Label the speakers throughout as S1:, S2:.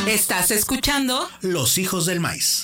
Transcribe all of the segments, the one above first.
S1: Estás escuchando
S2: Los Hijos del Maíz.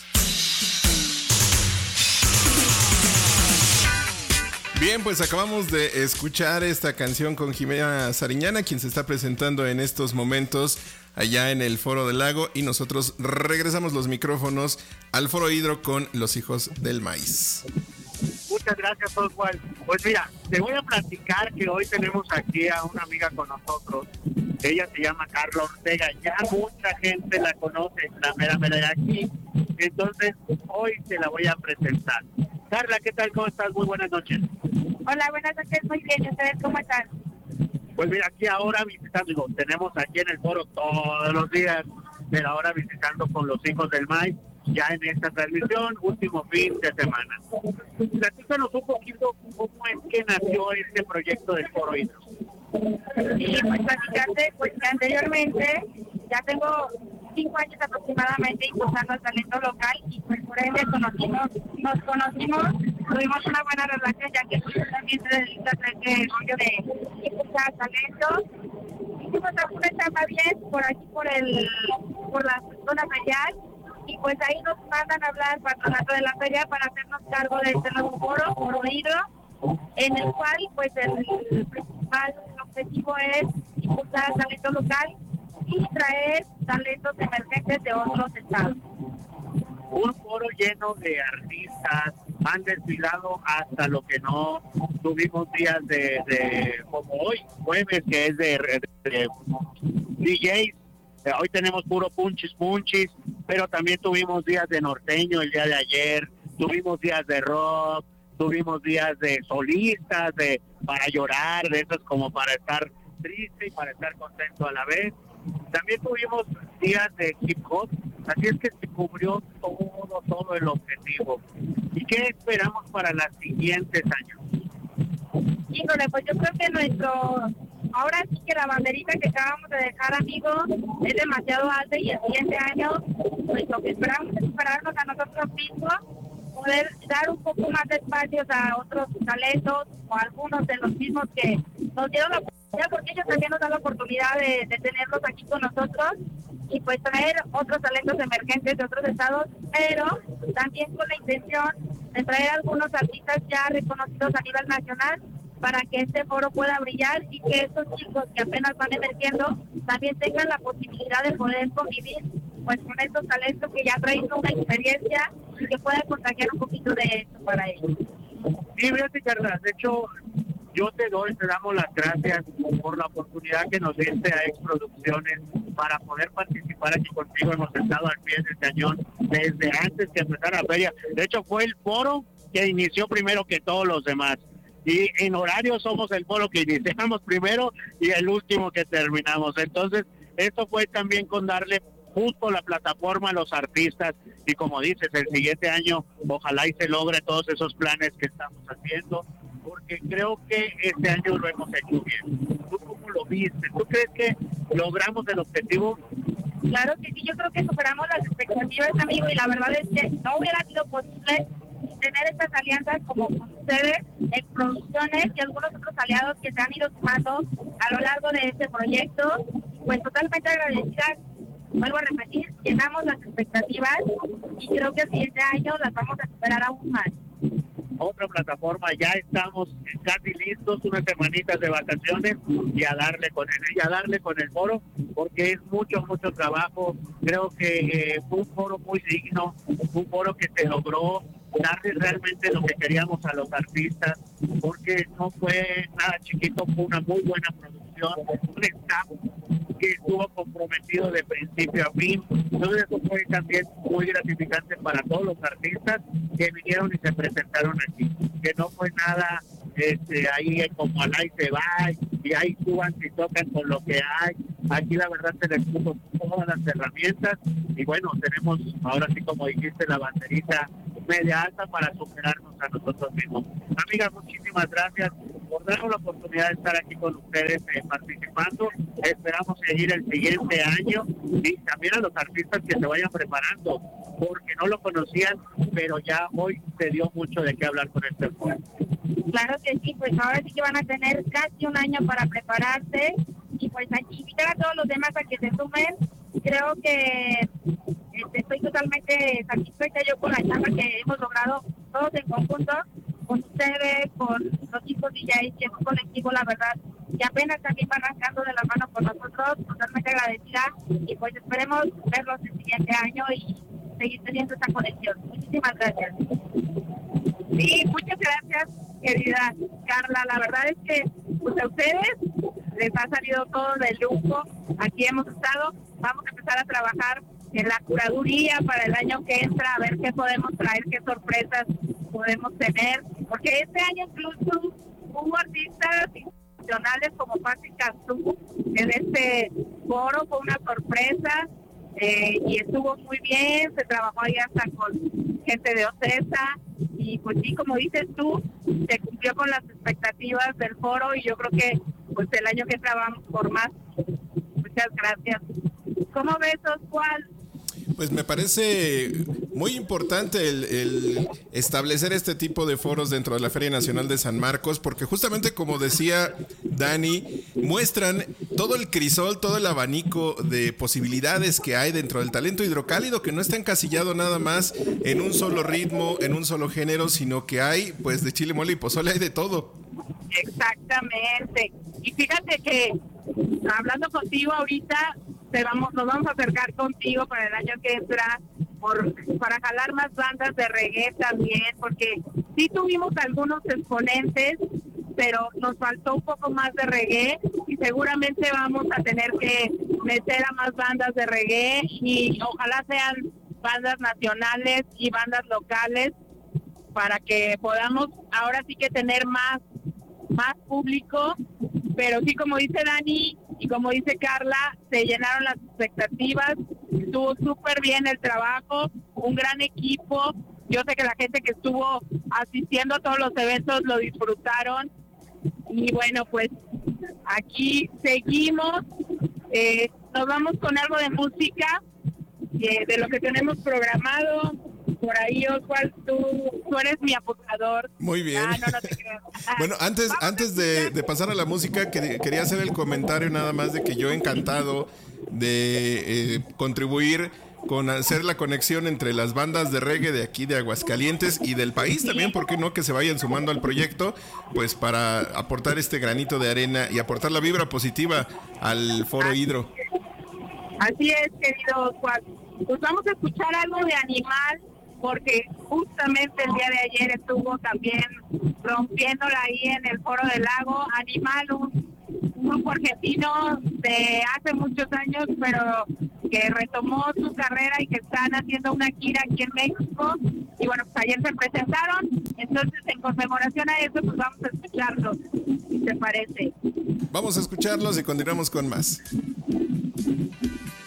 S3: Bien, pues acabamos de escuchar esta canción con Jimena Sariñana, quien se está presentando en estos momentos allá en el Foro del Lago, y nosotros regresamos los micrófonos al Foro Hidro con Los Hijos del Maíz.
S4: Muchas gracias, Oswald. Pues mira, te voy a platicar que hoy tenemos aquí a una amiga con nosotros. Ella se llama Carla Ortega. Ya mucha gente la conoce, la mera de aquí. Entonces, hoy te la voy a presentar. Carla, ¿qué tal? ¿Cómo estás? Muy buenas noches.
S5: Hola, buenas noches. Muy bien. ¿Y ustedes cómo están?
S4: Pues mira, aquí ahora visitando, tenemos aquí en el foro todos los días, pero ahora visitando con Los Hijos del Maíz, ya en esta transmisión, último fin de semana. Platícanos un poquito cómo es que nació este proyecto del Foro Hidro.
S5: Sí, pues platicarte, pues que anteriormente ya tengo 5 años aproximadamente impulsando el talento local y pues por ende nos conocimos, tuvimos una buena relación ya que tú también te dedicas a este rollo de impulsar talento. Hicimos alguna etapa bien por aquí por la zona ferial y pues ahí nos mandan a hablar patronato de la feria para hacernos cargo de este nuevo foro Hidro, en el cual pues el principal objetivo es impulsar el talento local y traer talentos emergentes de otros estados.
S4: Un foro lleno de artistas, han desfilado hasta lo que no. Tuvimos días de como hoy, jueves, que es de DJs. Hoy tenemos puro punchis, pero también tuvimos días de norteño el día de ayer, tuvimos días de rock, tuvimos días de solistas, de para llorar, de esos como para estar triste y para estar contento a la vez. También tuvimos días de hip hop, así es que se cubrió todo el objetivo. ¿Y qué esperamos para los siguientes años?
S5: Híjole, pues yo creo que ahora sí que la banderita que acabamos de dejar, amigos, es demasiado alta y el siguiente año, pues lo que esperamos es superarnos a nosotros mismos, poder dar un poco más de espacios a otros talentos o algunos de los mismos que nos dieron la oportunidad, porque ellos también nos dan la oportunidad de tenerlos aquí con nosotros y pues traer otros talentos emergentes de otros estados, pero también con la intención de traer algunos artistas ya reconocidos a nivel nacional para que este foro pueda brillar y que estos chicos que apenas van emergiendo también tengan la posibilidad de poder convivir pues con estos talentos que ya traen una experiencia y que puedan contagiar un poquito de esto para ellos.
S4: Sí, fíjate, Carla, de hecho, te damos las gracias por la oportunidad que nos diste a Ex Producciones para poder participar aquí contigo. Hemos estado al pie del cañón desde antes que empezara la feria. De hecho, fue el foro que inició primero que todos los demás. Y en horario somos el foro que iniciamos primero y el último que terminamos. Entonces, esto fue también con darle justo la plataforma a los artistas y como dices, el siguiente año ojalá y se logre todos esos planes que estamos haciendo, porque creo que este año lo hemos hecho bien. ¿Tú cómo lo viste? ¿Tú crees que logramos el objetivo?
S5: Claro que sí, yo creo que superamos las expectativas, amigo, y la verdad es que no hubiera sido posible tener estas alianzas como con ustedes en producciones y algunos otros aliados que se han ido sumando a lo largo de este proyecto. Pues totalmente agradecida, vuelvo a repetir, llenamos las expectativas y creo que el siguiente año las vamos a superar aún más.
S4: Otra plataforma, ya estamos casi listos, unas semanitas de vacaciones y a darle con el foro, porque es mucho trabajo. Creo que fue un foro muy digno, un foro que se logró darle realmente lo que queríamos a los artistas, porque no fue nada chiquito, fue una muy buena producción, un staff que estuvo comprometido de principio a fin. Entonces eso fue también muy gratificante para todos los artistas que vinieron y se presentaron aquí, que no fue nada ahí como al ahí se va y ahí suban y tocan con lo que hay. Aquí la verdad se les puso todas las herramientas y bueno, tenemos ahora sí, como dijiste, la banderita media alta para superarnos a nosotros mismos. Amigas, muchísimas gracias por darnos la oportunidad de estar aquí con ustedes participando. Esperamos seguir el siguiente año y también a los artistas que se vayan preparando, porque no lo conocían, pero ya hoy se dio mucho de qué hablar con este foro.
S5: Claro que sí, pues ahora sí que van a tener casi un año para prepararse y pues invitar a todos los demás a que se sumen creo que estoy totalmente satisfecha yo con la charla que hemos logrado todos en conjunto, con ustedes, con los chicos DJs, y es un colectivo, la verdad, que apenas también va arrancando de la mano con nosotros, totalmente agradecida, y pues esperemos verlos el siguiente año y seguir teniendo esta conexión. Muchísimas gracias. Sí, muchas gracias, querida Carla. La verdad es que pues a ustedes les ha salido todo de lujo. Aquí hemos estado, vamos a empezar a trabajar en la curaduría para el año que entra, a ver qué podemos traer, qué sorpresas podemos tener, porque este año incluso hubo artistas internacionales como Patti Cantú en este foro, fue una sorpresa. Y estuvo muy bien, se trabajó ahí hasta con gente de OCESA y pues sí, como dices tú, se cumplió con las expectativas del foro y yo creo que pues el año que entra vamos por más. Muchas gracias. ¿Cómo ves, Oswald?
S3: Pues me parece muy importante el establecer este tipo de foros dentro de la Feria Nacional de San Marcos, porque justamente como decía Dani, muestran todo el crisol, todo el abanico de posibilidades que hay dentro del talento hidrocálido, que no está encasillado nada más en un solo ritmo, en un solo género, sino que hay, pues de chile, mole y pozole hay de todo.
S5: Exactamente. Y fíjate que hablando contigo ahorita, nos vamos a acercar contigo para el año que entra para jalar más bandas de reggae también, porque sí tuvimos algunos exponentes, pero nos faltó un poco más de reggae y seguramente vamos a tener que meter a más bandas de reggae y ojalá sean bandas nacionales y bandas locales para que podamos ahora sí que tener más público, pero sí, como dice Dani y como dice Carla, se llenaron las expectativas, estuvo súper bien el trabajo, un gran equipo, yo sé que la gente que estuvo asistiendo a todos los eventos lo disfrutaron y bueno, pues aquí seguimos, nos vamos con algo de música, de lo que tenemos programado. Por ahí, Oswald, tú eres mi apuntador.
S3: Muy bien.
S5: No te creo.
S3: Bueno, antes de pasar a la música, quería hacer el comentario nada más de que yo encantado de contribuir con hacer la conexión entre las bandas de reggae de aquí de Aguascalientes y del país también, ¿por qué no? Que se vayan sumando al proyecto, pues para aportar este granito de arena y aportar la vibra positiva al Foro Hidro.
S5: Así es, querido Oswald. Pues vamos a escuchar algo de Animal, porque justamente el día de ayer estuvo también rompiéndola ahí en el Foro del Lago. Animal, un grupo argentino de hace muchos años, pero que retomó su carrera y que están haciendo una gira aquí en México. Y bueno, pues ayer se presentaron, entonces en conmemoración a eso, pues vamos a escucharlos, si te parece.
S3: Vamos a escucharlos y continuamos con más.